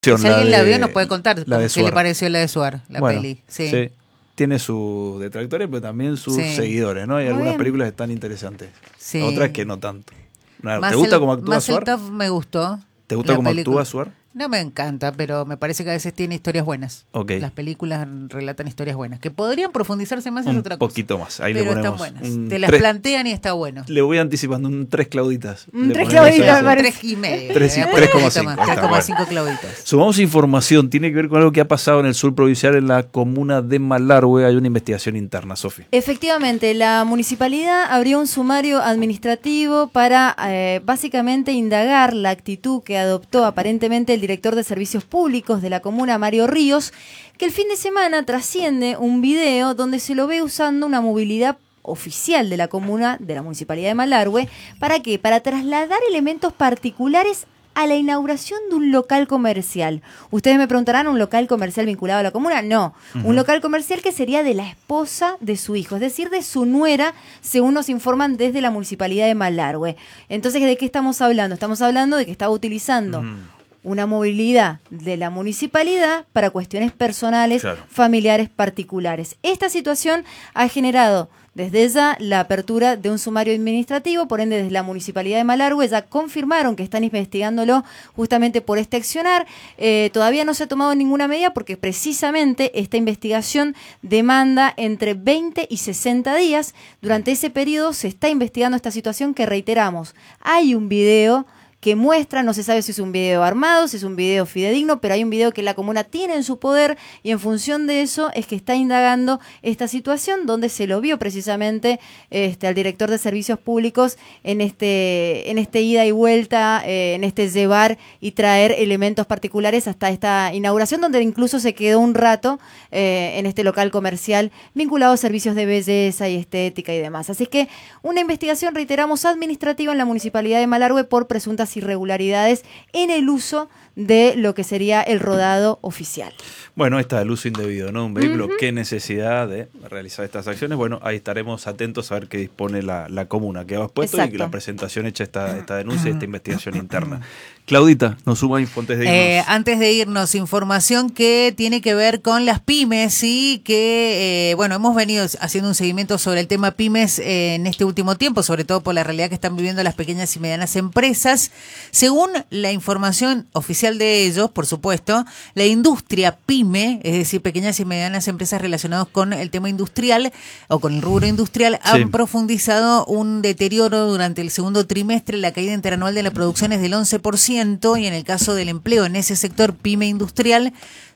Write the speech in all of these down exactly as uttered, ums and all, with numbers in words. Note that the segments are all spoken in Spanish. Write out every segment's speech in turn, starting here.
Si alguien la, la de, vio nos puede contar la de qué le pareció la de Suar, la bueno, peli. Sí. sí. Tiene sus detractores, pero también sus sí. seguidores, ¿no? Hay Muy algunas bien. películas que están interesantes. Sí. Otras que no tanto. ¿Te gusta cómo actúa Suar? Más me gustó. ¿Te gusta cómo película. actúa Suar? No me encanta, pero me parece que a veces tiene historias buenas. Okay. Las películas relatan historias buenas. Que podrían profundizarse más en otra cosa. Un poquito más. Ahí pero le ponemos están buenas. Te las tres, plantean y está bueno. Le voy anticipando un tres clauditas. Un tres clauditas. Un tres y medio. tres coma cinco. tres coma cinco clauditas. Sumamos información. Tiene que ver con algo que ha pasado en el sur provincial, en la comuna de Malargüe. Hay una investigación interna, Sofi. Efectivamente, la municipalidad abrió un sumario administrativo para eh, básicamente indagar la actitud que adoptó aparentemente el director de servicios públicos de la comuna, Mario Ríos, que el fin de semana trasciende un video donde se lo ve usando una movilidad oficial de la comuna, de la municipalidad de Malargüe. ¿Para qué? Para trasladar elementos particulares a la inauguración de un local comercial. Ustedes me preguntarán, ¿un local comercial vinculado a la comuna? No, uh-huh. un local comercial que sería de la esposa de su hijo, es decir, de su nuera, según nos informan desde la municipalidad de Malargüe. Entonces, ¿de qué estamos hablando? Estamos hablando de que estaba utilizando uh-huh. una movilidad de la municipalidad para cuestiones personales, claro. familiares, particulares. Esta situación ha generado desde ya la apertura de un sumario administrativo, por ende desde la Municipalidad de Malargüe ya confirmaron que están investigándolo justamente por este accionar. Eh, todavía no se ha tomado ninguna medida porque precisamente esta investigación demanda entre veinte y sesenta días. Durante ese periodo se está investigando esta situación que, reiteramos, hay un video que muestra, no se sabe si es un video armado, si es un video fidedigno, pero hay un video que la comuna tiene en su poder y en función de eso es que está indagando esta situación donde se lo vio precisamente este, al director de servicios públicos en este, en este ida y vuelta, eh, en este llevar y traer elementos particulares hasta esta inauguración, donde incluso se quedó un rato eh, en este local comercial vinculado a servicios de belleza y estética y demás. Así que una investigación, reiteramos, administrativa en la Municipalidad de Malargüe por presuntas irregularidades en el uso de lo que sería el rodado oficial. Bueno, ahí está el uso indebido, ¿no? Un vehículo, uh-huh. qué necesidad de realizar estas acciones. Bueno, ahí estaremos atentos a ver qué dispone la, la comuna, que ha puesto Exacto. y que la presentación hecha esta, esta denuncia y esta investigación interna. Claudita, nos suma info antes de irnos. Eh, antes de irnos, información que tiene que ver con las pymes y que, eh, bueno, hemos venido haciendo un seguimiento sobre el tema pymes eh, en este último tiempo, sobre todo por la realidad que están viviendo las pequeñas y medianas empresas. Según la información oficial de ellos, por supuesto, la industria pyme, es decir, pequeñas y medianas empresas relacionadas con el tema industrial o con el rubro industrial, sí. han profundizado un deterioro durante el segundo trimestre. La caída interanual de la producción es del once por ciento y en el caso del empleo en ese sector pyme industrial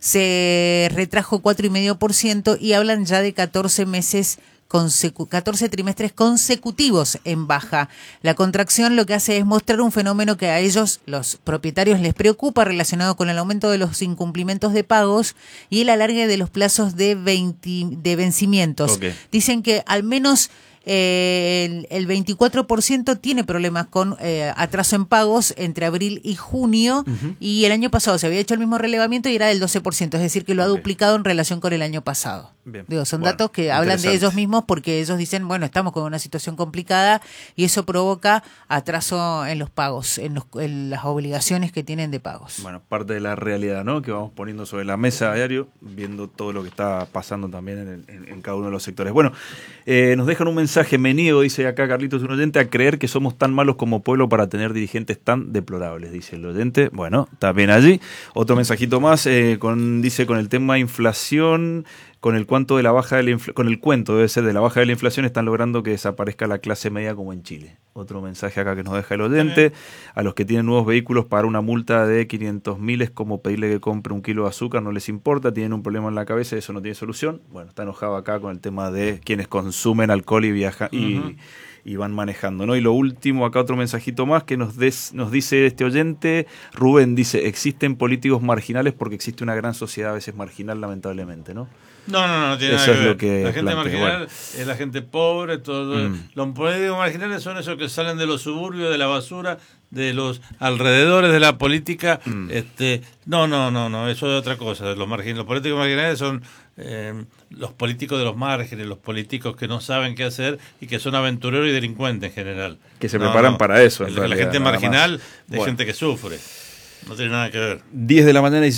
se retrajo cuatro coma cinco por ciento y hablan ya de catorce meses Consecu- catorce trimestres consecutivos en baja. La contracción lo que hace es mostrar un fenómeno que a ellos, los propietarios, les preocupa, relacionado con el aumento de los incumplimientos de pagos y el alargue de los plazos de, veinte, de vencimientos. Okay. Dicen que al menos Eh, el, el veinticuatro por ciento tiene problemas con eh, atraso en pagos entre abril y junio, uh-huh. y el año pasado se había hecho el mismo relevamiento y era del doce por ciento, es decir, que lo ha okay. duplicado en relación con el año pasado. Bien. Digo, son bueno, datos que hablan de ellos mismos porque ellos dicen, bueno, estamos con una situación complicada y eso provoca atraso en los pagos, en, los, en las obligaciones que tienen de pagos. Bueno, parte de la realidad, ¿no?, que vamos poniendo sobre la mesa a diario, viendo todo lo que está pasando también en, el, en, en cada uno de los sectores. Bueno, eh, nos dejan un mensaje. Me niego, dice acá Carlitos, un oyente, a creer que somos tan malos como pueblo para tener dirigentes tan deplorables, dice el oyente. Bueno, está bien allí. Otro mensajito más, eh, con, dice, con el tema inflación, con el cuento de la baja de la infla, con el cuento debe ser de la baja de la inflación, están logrando que desaparezca la clase media como en Chile. Otro mensaje acá que nos deja el oyente. A los que tienen nuevos vehículos, pagar una multa de quinientos mil es como pedirle que compre un kilo de azúcar, no les importa, tienen un problema en la cabeza, eso no tiene solución. Bueno, está enojado acá con el tema de quienes consumen alcohol y viajan y, uh-huh. y van manejando, ¿no? Y lo último, acá otro mensajito más que nos, des, nos dice este oyente, Rubén, dice, existen políticos marginales porque existe una gran sociedad a veces marginal, lamentablemente, ¿no? No, no, no, no tiene Eso nada que es ver. Lo que la gente plantea, marginal bueno. es la gente pobre, todo. Mm. Los políticos marginales son esos que salen de los suburbios, de la basura, de los alrededores de la política. Mm. Este, no, no, no, no, eso es otra cosa. Los margin, los políticos marginales son eh, los políticos de los márgenes, los políticos que no saben qué hacer y que son aventureros y delincuentes en general. Que se no, preparan no. para eso. En la realidad, gente marginal más. es Bueno. gente que sufre. No tiene nada que ver. diez de la mañana y